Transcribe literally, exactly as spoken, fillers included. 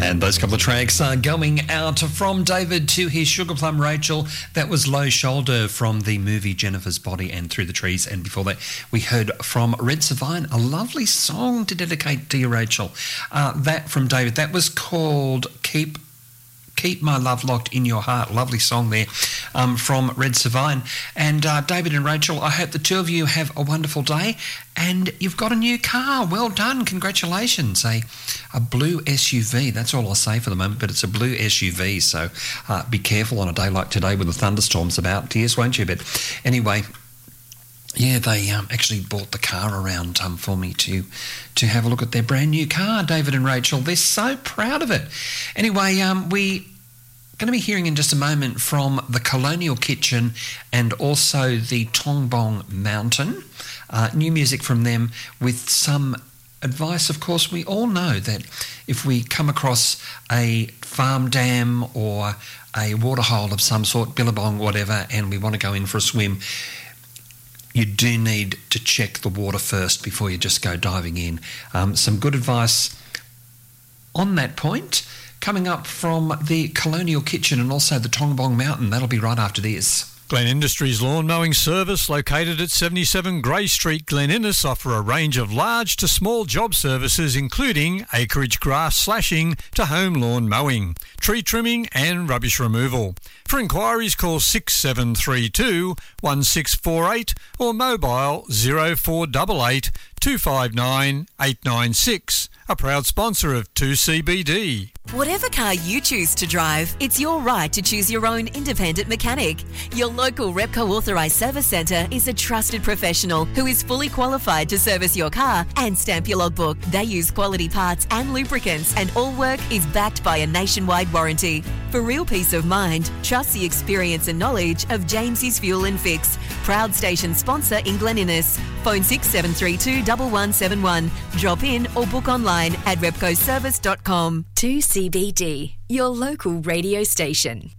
And those couple of tracks are going out from David to his Sugar Plum Rachel. That was Low Shoulder from the movie Jennifer's Body and Through the Trees. And before that, we heard from Red Savine, a lovely song to dedicate to you, Rachel. Uh, that from David, that was called Keep Keep My Love Locked in Your Heart. Lovely song there um, from Red Savine. And uh, David and Rachel, I hope the two of you have a wonderful day. And you've got a new car. Well done. Congratulations. A, a blue S U V. That's all I'll say for the moment, but it's a blue S U V. So uh, be careful on a day like today with the thunderstorms about. Tears, won't you? But anyway, yeah, they um, actually brought the car around um, for me to to have a look at their brand new car, David and Rachel. They're so proud of it. Anyway, um, we going to be hearing in just a moment from the Colonial Kitchen and also the Tongbong Mountain. Uh, new music from them with some advice. Of course, we all know that if we come across a farm dam or a waterhole of some sort, billabong, whatever, and we want to go in for a swim, you do need to check the water first before you just go diving in. Um, some good advice on that point coming up from the Colonial Kitchen and also the Tongbong Mountain. That'll be right after this. Glen Industries Lawn Mowing Service, located at seventy-seven Grey Street, Glen Innes, offer a range of large to small job services including acreage grass slashing to home lawn mowing, tree trimming and rubbish removal. For inquiries, call six seven three two, one six four eight or mobile zero four eight eight, two five nine, eight nine six. A proud sponsor of two C B D. Whatever car you choose to drive, it's your right to choose your own independent mechanic. Your local Repco authorised service centre is a trusted professional who is fully qualified to service your car and stamp your logbook. They use quality parts and lubricants, and all work is backed by a nationwide warranty. For real peace of mind, trust the experience and knowledge of James's Fuel and Fix, proud station sponsor in Glen Innes. Phone six seven three two, one one seven one. Drop in or book online at repco service dot com. two C B D, your local radio station.